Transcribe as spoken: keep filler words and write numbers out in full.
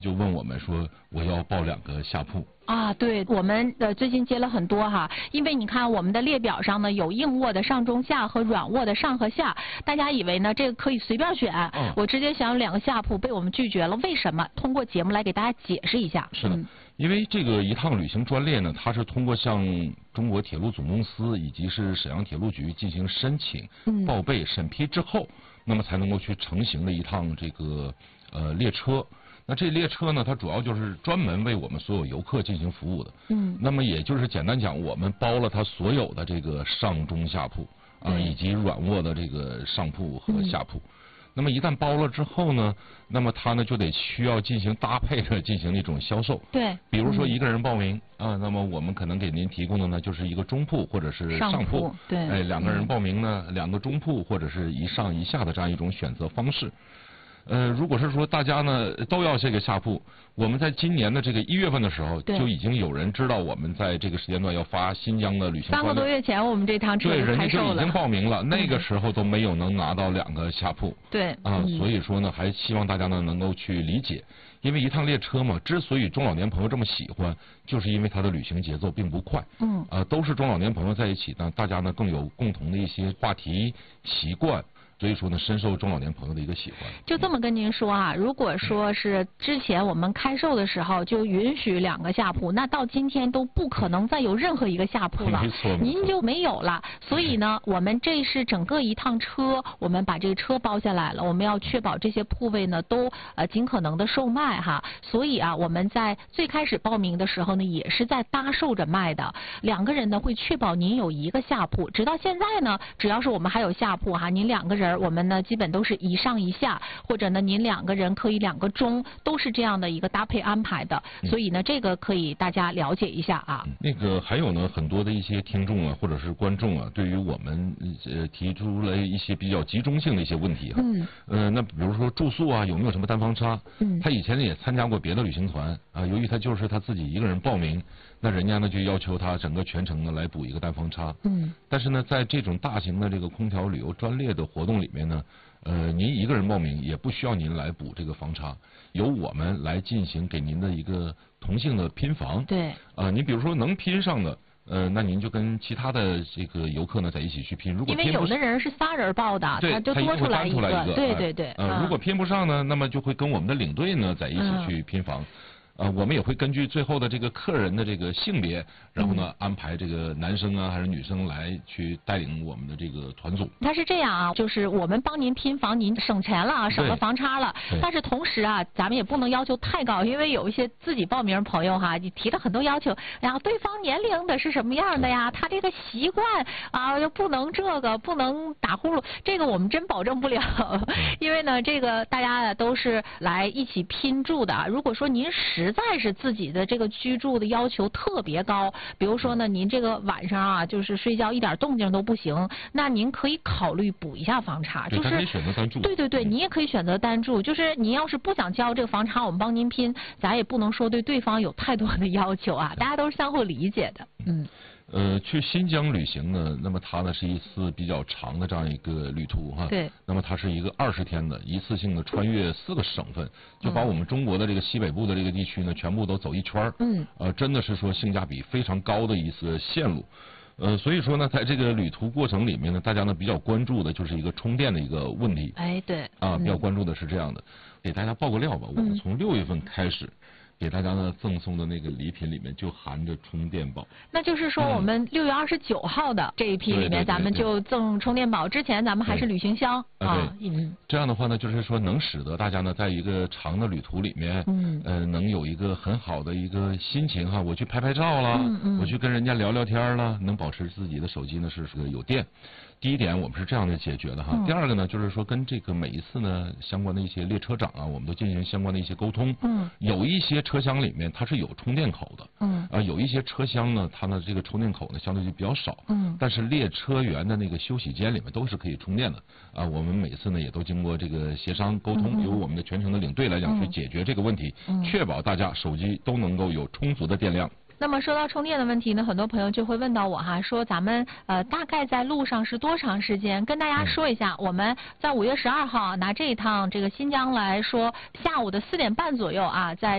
就问我们说我要报两个下铺。 啊，对，我们呃最近接了很多哈，因为你看我们的列表上呢有硬卧的上中下和软卧的上和下，大家以为呢这个可以随便选，嗯、我直接想两个下铺被我们拒绝了，为什么？通过节目来给大家解释一下。 是的， 嗯、 因为这个一趟旅行专列呢，它是通过向中国铁路总公司以及是沈阳铁路局进行申请、嗯、报备、审批之后，那么才能够去成行的一趟这个呃列车。那这列车呢，它主要就是专门为我们所有游客进行服务的。嗯。那么也就是简单讲，我们包了它所有的这个上中下铺啊、呃，以及软卧的这个上铺和下铺。嗯、那么一旦包了之后呢，那么它呢就得需要进行搭配着进行一种销售。 对。 比如说一个人报名、嗯、啊，那么我们可能给您提供的呢就是一个中铺或者是上铺。 上铺对。 哎，两个人报名呢，嗯、两个中铺或者是一上一下的这样一种选择方式。呃，如果是说大家呢都要这个下铺，我们在今年的这个一月份的时候，就已经有人知道我们在这个时间段要发新疆的旅行。 三个多月前，我们这趟车对，人家就已经报名了，那个时候都没有能拿到两个下铺。 对。 啊，所以说呢，还希望大家呢能够去理解，因为一趟列车嘛，之所以中老年朋友这么喜欢，就是因为它的旅行节奏并不快。嗯。啊，都是中老年朋友在一起呢，大家呢更有共同的一些话题、习惯。所以说呢，深受中老年朋友的一个喜欢。 就这么跟您说啊，如果说是之前我们开售的时候就允许两个下铺，那到今天都不可能再有任何一个下铺了， 没错， 您就没有了。所以呢，我们这是整个一趟车，我们把这个车包下来了，我们要确保这些铺位呢都呃尽可能的售卖哈。所以啊，我们在最开始报名的时候呢，也是在搭售着卖的。两个人呢会确保您有一个下铺，直到现在呢，只要是我们还有下铺哈，您两个人。我们呢基本都是一上一下，或者呢您两个人可以两个中，都是这样的一个搭配安排的。所以呢这个可以大家了解一下啊。 那个还有呢很多的一些听众啊或者是观众啊，对于我们呃提出了一些比较集中性的一些问题哈、啊。嗯。呃那比如说住宿啊有没有什么单房差？嗯。他以前也参加过别的旅行团啊，由于他就是他自己一个人报名，那人家呢就要求他整个全程呢来补一个单房差。嗯。但是呢在这种大型的这个空调旅游专列的活动里面呢，呃，您一个人报名也不需要您来补这个房差，由我们来进行给您的一个同性的拼房。 对。啊、 呃，你比如说能拼上的，呃，那您就跟其他的这个游客呢在一起去拼。如果拼不因为有的人是仨人报的， 对， 他就多出来一个。 一个对对对。 呃，啊、如果拼不上呢，那么就会跟我们的领队呢在一起去拼房。嗯呃，我们也会根据最后的这个客人的这个性别，然后呢、嗯、安排这个男生啊还是女生来去带领我们的这个团组。 它是这样啊，就是我们帮您拼房，您省钱了啊，省了房差了。但是同时啊，咱们也不能要求太高，因为有一些自己报名朋友哈，你提了很多要求，然后对方年龄的是什么样的呀？他这个习惯啊，又不能这个，不能打呼噜，这个我们真保证不了。因为呢，这个大家都是来一起拼住的。如果说您实在是自己的这个居住的要求特别高，比如说呢，您这个晚上啊，就是睡觉一点动静都不行，那您可以考虑补一下房差，就是可以选择单住。 对对对，你也可以选择单住，就是您要是不想交这个房差，我们帮您拼，咱也不能说对对方有太多的要求啊，大家都是相互理解的。嗯。 呃，去新疆旅行呢，那么它呢是一次比较长的这样一个旅途哈。 对。 那么它是一个二十天的一次性的穿越四个省份，就把我们中国的这个西北部的这个地区呢全部都走一圈。嗯。呃，真的是说性价比非常高的一次线路。呃，所以说呢，在这个旅途过程里面呢，大家呢比较关注的就是一个充电的一个问题。 哎，对。 啊，比较关注的是这样的，给大家报个料吧，我们从六月份开始。给大家呢赠送的那个礼品里面就含着充电宝， 那就是说我们六月二十九号的这一批里面，咱们就赠充电宝。之前咱们还是旅行箱啊， 嗯，这样的话呢，就是说能使得大家呢在一个长的旅途里面，嗯，呃，能有一个很好的一个心情哈，我去拍拍照啦，嗯嗯，我去跟人家聊聊天啦，能保持自己的手机呢是是有电。第一点我们是这样的解决的哈，嗯、第二个呢就是说跟这个每一次呢相关的一些列车长啊，我们都进行相关的一些沟通。嗯，有一些车厢里面它是有充电口的。嗯，啊有一些车厢呢，它的这个充电口呢相对就比较少。嗯，但是列车员的那个休息间里面都是可以充电的。啊，我们每次呢也都经过这个协商沟通，嗯、由我们的全程的领队来讲去解决这个问题，嗯、确保大家手机都能够有充足的电量。 那么说到充电的问题呢，很多朋友就会问到我哈，说咱们呃大概在路上是多长时间？跟大家说一下，我们在五月十二号拿这一趟这个新疆来说，下午的四点半左右啊，在